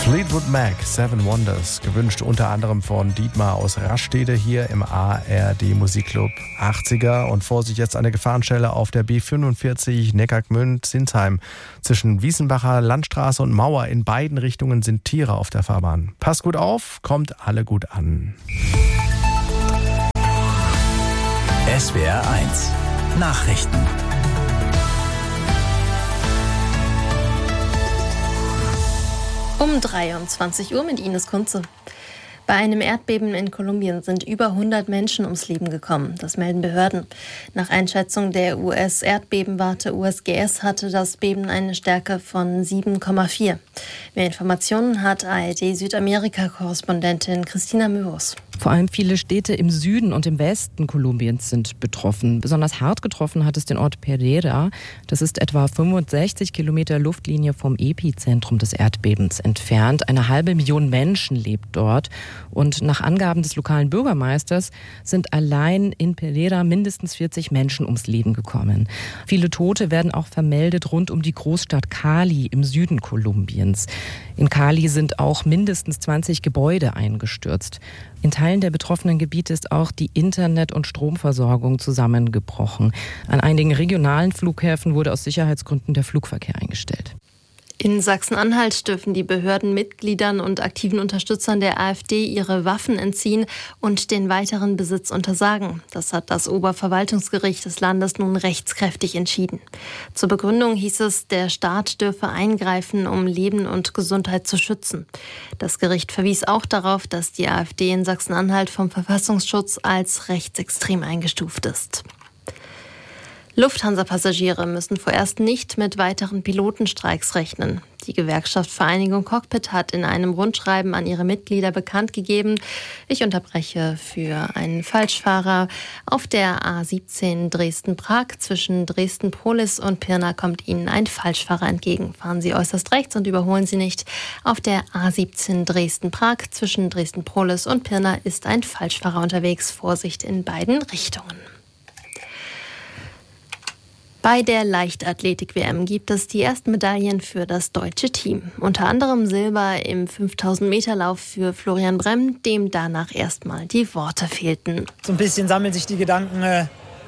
Fleetwood Mac, Seven Wonders, gewünscht unter anderem von Dietmar aus Rastede hier im ARD Musikclub 80er. Und Vorsicht, jetzt eine Gefahrenstelle auf der B45 Neckargmünd-Sinsheim. Zwischen Wiesenbacher Landstraße und Mauer in beiden Richtungen sind Tiere auf der Fahrbahn. Passt gut auf, kommt alle gut an. SWR 1 Nachrichten. Um 23 Uhr mit Ines Kunze. Bei einem Erdbeben in Kolumbien sind über 100 Menschen ums Leben gekommen. Das melden Behörden. Nach Einschätzung der US-Erdbebenwarte USGS hatte das Beben eine Stärke von 7,4. Mehr Informationen hat ARD-Südamerika-Korrespondentin Christina Möhus. Vor allem viele Städte im Süden und im Westen Kolumbiens sind betroffen. Besonders hart getroffen hat es den Ort Pereira. Das ist etwa 65 Kilometer Luftlinie vom Epizentrum des Erdbebens entfernt. 500.000 Menschen lebt dort. Und nach Angaben des lokalen Bürgermeisters sind allein in Pereira mindestens 40 Menschen ums Leben gekommen. Viele Tote werden auch vermeldet rund um die Großstadt Cali im Süden Kolumbiens. In Cali sind auch mindestens 20 Gebäude eingestürzt. In Teilen der betroffenen Gebiete ist auch die Internet- und Stromversorgung zusammengebrochen. An einigen regionalen Flughäfen wurde aus Sicherheitsgründen der Flugverkehr eingestellt. In Sachsen-Anhalt dürfen die Behörden Mitgliedern und aktiven Unterstützern der AfD ihre Waffen entziehen und den weiteren Besitz untersagen. Das hat das Oberverwaltungsgericht des Landes nun rechtskräftig entschieden. Zur Begründung hieß es, der Staat dürfe eingreifen, um Leben und Gesundheit zu schützen. Das Gericht verwies auch darauf, dass die AfD in Sachsen-Anhalt vom Verfassungsschutz als rechtsextrem eingestuft ist. Lufthansa-Passagiere müssen vorerst nicht mit weiteren Pilotenstreiks rechnen. Die Gewerkschaft Vereinigung Cockpit hat in einem Rundschreiben an ihre Mitglieder bekannt gegeben, ich unterbreche für einen Falschfahrer. Auf der A17 Dresden-Prag zwischen Dresden-Polis und Pirna kommt Ihnen ein Falschfahrer entgegen. Fahren Sie äußerst rechts und überholen Sie nicht. Auf der A17 Dresden-Prag zwischen Dresden-Polis und Pirna ist ein Falschfahrer unterwegs. Vorsicht in beiden Richtungen. Bei der Leichtathletik-WM gibt es die ersten Medaillen für das deutsche Team. Unter anderem Silber im 5000-Meter-Lauf für Florian Bremm, dem danach erstmal die Worte fehlten. So ein bisschen sammeln sich die Gedanken,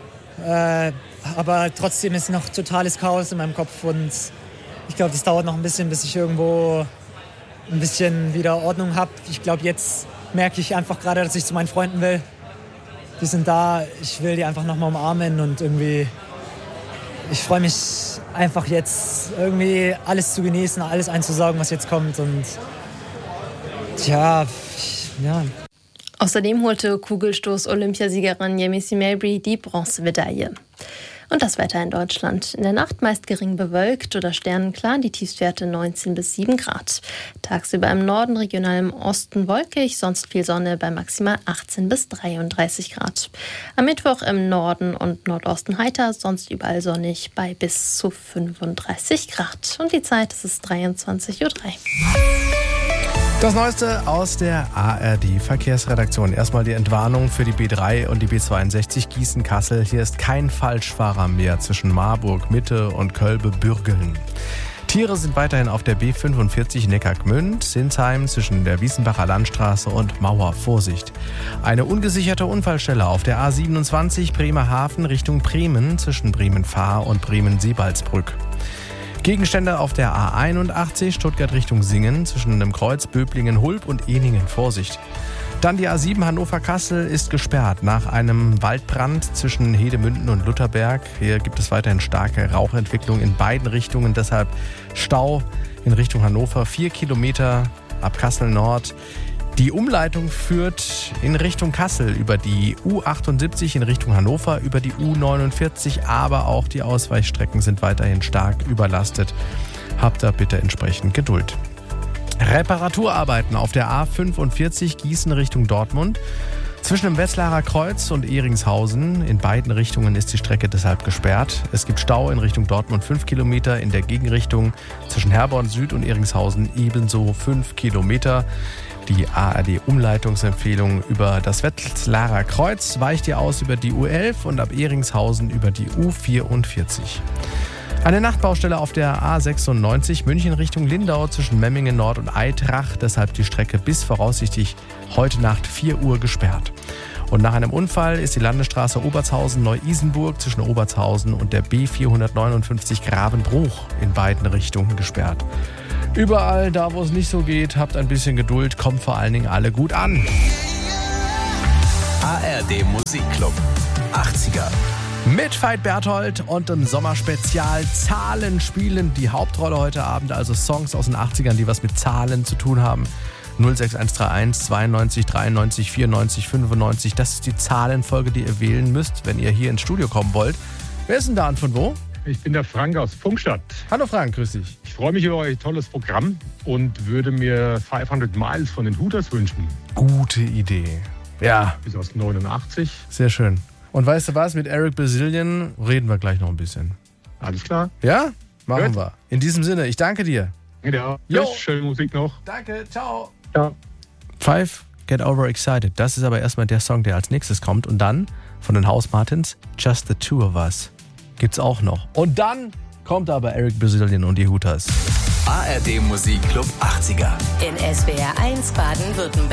aber trotzdem ist noch totales Chaos in meinem Kopf. Und ich glaube, das dauert noch ein bisschen, bis ich irgendwo ein bisschen wieder Ordnung habe. Ich glaube, jetzt merke ich einfach gerade, dass ich zu meinen Freunden will. Die sind da, ich will die einfach nochmal umarmen und irgendwie... Ich freue mich einfach jetzt irgendwie alles zu genießen, alles einzusaugen, was jetzt kommt. Und ja. Außerdem holte Kugelstoß-Olympiasiegerin Yemisi Mabry die Bronzemedaille. Und das Wetter in Deutschland. In der Nacht meist gering bewölkt oder sternenklar, die Tiefstwerte 19 bis 7 Grad. Tagsüber im Norden, regional im Osten wolkig, sonst viel Sonne bei maximal 18 bis 33 Grad. Am Mittwoch im Norden und Nordosten heiter, sonst überall sonnig bei bis zu 35 Grad. Und die Zeit ist 23:03 Uhr. Das Neueste aus der ARD-Verkehrsredaktion. Erstmal die Entwarnung für die B3 und die B62 Gießen-Kassel. Hier ist kein Falschfahrer mehr zwischen Marburg, Mitte und Kölbe-Bürgeln. Tiere sind weiterhin auf der B45 Neckargmünd, Sinsheim zwischen der Wiesenbacher Landstraße und Mauer. Vorsicht. Eine ungesicherte Unfallstelle auf der A27 Bremerhaven Richtung Bremen zwischen Bremen-Fahr und Bremen-Seebaldsbrück. Gegenstände auf der A81 Stuttgart Richtung Singen zwischen dem Kreuz Böblingen-Hulb und Ehningen. Vorsicht. Dann die A7 Hannover-Kassel ist gesperrt nach einem Waldbrand zwischen Hedemünden und Lutherberg. Hier gibt es weiterhin starke Rauchentwicklung in beiden Richtungen. Deshalb Stau in Richtung Hannover. 4 Kilometer ab Kassel Nord. Die Umleitung führt in Richtung Kassel über die U78 in Richtung Hannover, über die U49, aber auch die Ausweichstrecken sind weiterhin stark überlastet. Habt da bitte entsprechend Geduld. Reparaturarbeiten auf der A45 Gießen Richtung Dortmund. Zwischen dem Wetzlarer Kreuz und Ehringshausen in beiden Richtungen ist die Strecke deshalb gesperrt. Es gibt Stau in Richtung Dortmund 5 Kilometer, in der Gegenrichtung zwischen Herborn Süd und Ehringshausen ebenso 5 Kilometer. Die ARD-Umleitungsempfehlung über das Wetzlarer Kreuz weicht ihr aus über die U11 und ab Ehringshausen über die U44. Eine Nachtbaustelle auf der A96 München Richtung Lindau zwischen Memmingen Nord und Eitrach. Deshalb die Strecke bis voraussichtlich heute Nacht 4 Uhr gesperrt. Und nach einem Unfall ist die Landesstraße Obertshausen-Neu-Isenburg zwischen Obertshausen und der B459 Gravenbruch in beiden Richtungen gesperrt. Überall, da wo es nicht so geht, habt ein bisschen Geduld, kommt vor allen Dingen alle gut an. ARD Musikclub 80er. Mit Veit Berthold und im Sommerspezial Zahlen spielen die Hauptrolle heute Abend, also Songs aus den 80ern, die was mit Zahlen zu tun haben. 06131 92 93 94 95, das ist die Zahlenfolge, die ihr wählen müsst, wenn ihr hier ins Studio kommen wollt. Wer ist denn da und von wo? Ich bin der Frank aus Funkstadt. Hallo Frank, grüß dich. Ich freue mich über euer tolles Programm und würde mir 500 Miles von den Hooters wünschen. Gute Idee. Ja. Bis aus 89. Sehr schön. Und weißt du was, mit Eric Brazilian reden wir gleich noch ein bisschen. Alles klar. Ja? Machen Gut. wir. In diesem Sinne, ich danke dir. Ja, Jo. tschüss, schöne Musik noch. Danke, ciao. Ja. 5, Get Over Excited. Das ist aber erstmal der Song, der als nächstes kommt. Und dann von den House Martins, Just the Two of Us. Gibt's auch noch. Und dann kommt aber Eric Brazilian und die Hooters. ARD Musikclub 80er. In SWR 1 Baden-Württemberg.